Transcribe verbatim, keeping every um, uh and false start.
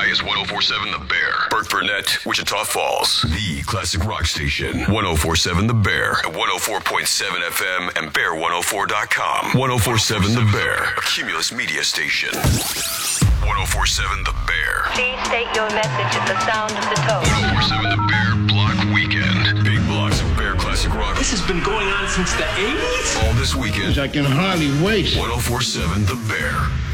is one oh four point seven The Bear. Burt Burnett, Wichita Falls. The classic rock station. one oh four point seven The Bear. At one oh four point seven F M and bear one oh four dot com. one oh four point seven The Bear. A Cumulus media station. one oh four point seven The Bear. Please state your message at the sound of the tone. one oh four point seven The Bear Block Weekend. Big blocks of Bear classic rock. This has been going on since the eighties? All this weekend. I can hardly wait. one oh four point seven The Bear.